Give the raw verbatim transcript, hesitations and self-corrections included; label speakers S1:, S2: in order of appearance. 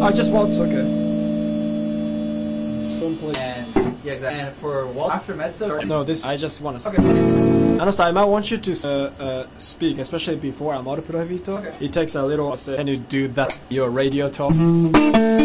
S1: I just waltz, okay. Don't play.
S2: And yeah, exactly. And for waltz after mezzo.
S1: No, this I just want to.
S2: Okay.
S1: And also, I might want you to uh, uh, speak, especially before Amor Prohibito.
S2: Okay.
S1: It takes a little. Can you do that? Your radio talk.